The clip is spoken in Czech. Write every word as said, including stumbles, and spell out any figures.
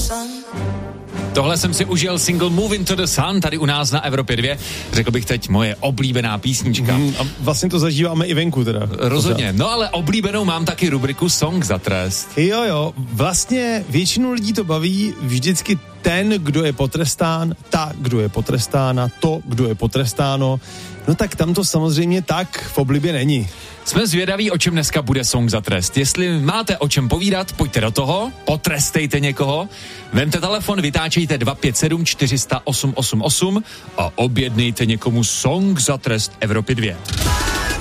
Tohle jsem si užil single Move into the Sun tady u nás na Evropě dva. Řekl bych teď moje oblíbená písnička. Hmm, a vlastně to zažíváme i venku teda. Rozhodně. No ale oblíbenou mám taky rubriku Song za trest. Jo, jo. Vlastně většinu lidí to baví vždycky ten, kdo je potrestán, ta, kdo je potrestána, to, kdo je potrestáno. No tak tam to samozřejmě tak v oblibě není. Jsme zvědaví, o čem dneska bude Song za trest. Jestli máte o čem povídat, pojďte do toho, potrestejte někoho, vemte telefon, vytáčejte dva pět sedm čtyři nula nula osm osm osm a objednejte někomu Song za trest Evropy dva.